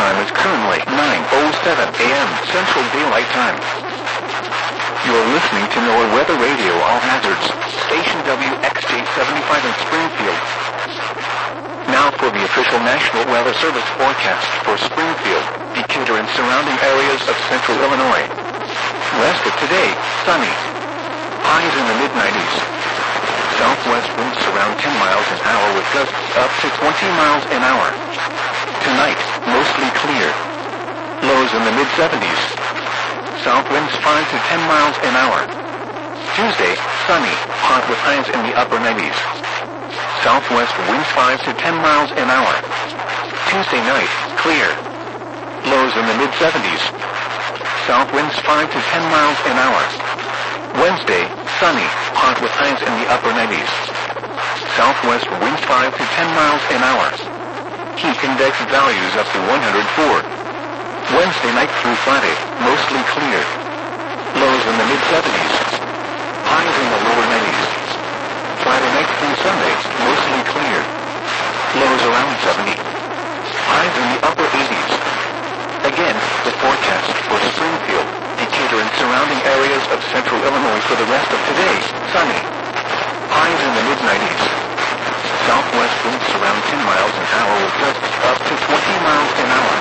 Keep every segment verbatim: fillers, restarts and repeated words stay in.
time is currently nine oh seven a m Central Daylight Time. You're listening to NOAA Weather Radio All Hazards, station W X J seventy-five in Springfield. Now for the official National Weather Service forecast for Springfield, Decatur and surrounding areas of central Illinois. West of today, sunny. Highs in the mid nineties. Southwest winds around ten miles an hour with gusts up to twenty miles an hour. Tonight, mostly clear. Lows in the mid seventies. South winds five to ten miles an hour. Tuesday, sunny, hot with highs in the upper nineties. Southwest winds five to ten miles an hour. Tuesday night, clear. Lows in the mid seventies. South winds five to ten miles an hour. Wednesday, sunny, hot with highs in the upper nineties. Southwest winds five to ten miles an hour. Heat index values up to one hundred four. Wednesday night through Friday, mostly clear. Lows in the mid seventies. Highs in the lower nineties. Friday night through Sunday, mostly clear. Lows around seventy. Highs in the upper eighties. Again, the forecast for Springfield, Decatur and surrounding areas of central Illinois for the rest of today, sunny. Highs in the mid nineties. Southwest winds around ten miles an hour with gusts up to twenty miles an hour.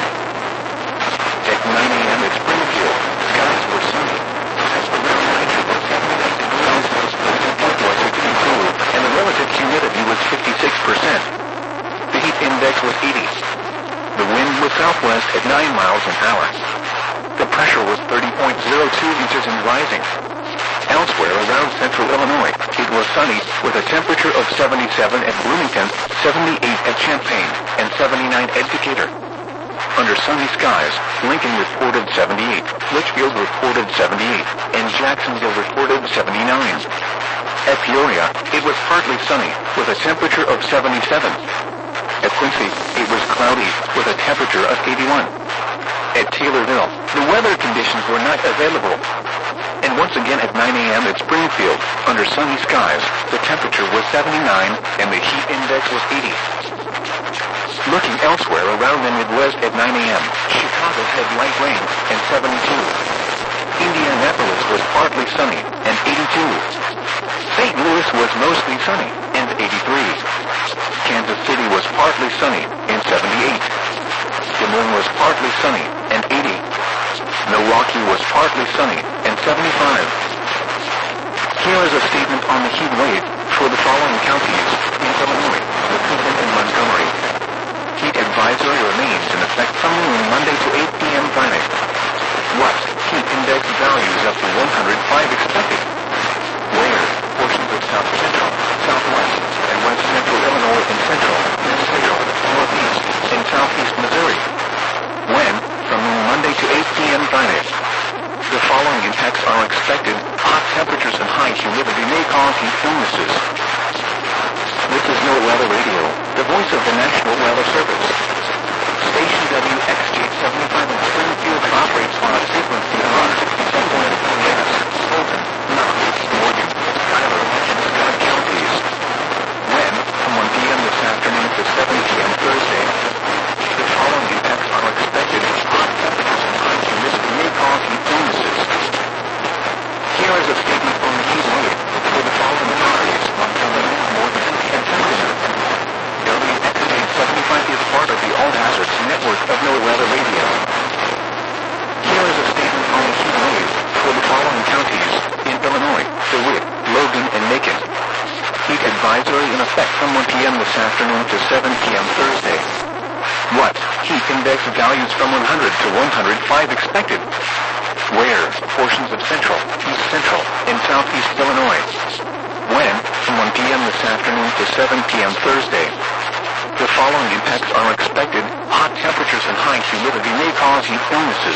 At nine a m at Springfield, skies were sunny. As the around ninety to seventy-nine degrees Celsius, was to be cool, and the relative humidity was fifty-six percent. The heat index was eighty. The wind was southwest at nine miles an hour. The pressure was thirty point zero two inches and rising. Elsewhere around central Illinois, it was sunny, with a temperature of seventy-seven at Bloomington, seventy-eight at Champaign, and seventy-nine at Decatur. Under sunny skies, Lincoln reported seventy-eight, Litchfield reported seventy-eight, and Jacksonville reported seventy-nine. At Peoria, it was partly sunny, with a temperature of seventy-seven. At Quincy, it was cloudy, with a temperature of eighty-one. At Taylorville, the weather conditions were not available. And once again at nine a m at Springfield, under sunny skies, the temperature was seventy-nine, and the heat index was eighty. Looking elsewhere around the Midwest at nine a m, Chicago had light rain, and seventy-two. Indianapolis was partly sunny, and eighty-two. Saint Louis was mostly sunny, and eighty-three. Kansas City was partly sunny, and seventy-eight. Des Moines was partly sunny, and eighty. Milwaukee was partly sunny, and seventy-five. Here is a statement on the heat wave for the following counties in Illinois, Cleveland and Montgomery. Heat advisory remains in effect from noon Monday to eight p m Friday. What? Heat index values up to one hundred five expected. Where? Portions of south central, southwest, and west central Illinois and central, mid central, northeast, and southeast Missouri. When? From noon Monday to eight p m Friday. The following impacts are expected. Hot temperatures and high humidity may cause heat illnesses. This is NOAA Weather Radio, the voice of the National Weather Service. Station W X J seventy-five in Springfield operates on a frequency of Sunderland, Cass, Fulton, Knox, Morgan, Schuyler, and Scott counties. When? From one p m this afternoon to seven p m Thursday. The following impacts are expected. Hot temperatures and high humidity may cause heat illnesses. Here is a statement on the heat wave for the following counties: Montgomery, Morgan, and Sangamon. W X J seventy-five is part of the All Hazards network of NOAA Weather Radio. Here is a statement on the heat wave for the following counties in Illinois: DeWitt, Logan, and Macon. Heat advisory in effect from one p m this afternoon to seven p m Thursday. What? Heat index values from one hundred to one hundred five expected. Where? Portions of central, east central, and southeast Illinois. When? From one p m this afternoon to seven p m Thursday. The following impacts are expected. Hot temperatures and high humidity may cause heat illnesses.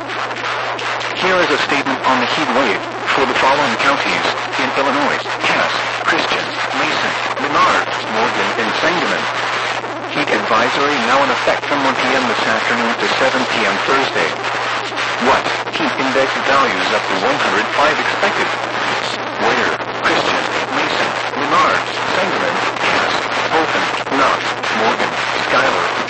Here is a statement on the heat wave for the following counties in Illinois: Cass, Christian, Mason, Menard, Morgan, and Sangamon. Heat advisory now in effect from one p m this afternoon to seven p m Thursday. What? Heat index values up to one hundred five expected. Where? Christian, Mason, Menard, Sangamon, Cass, Fulton, Knox, Morgan, Schuyler,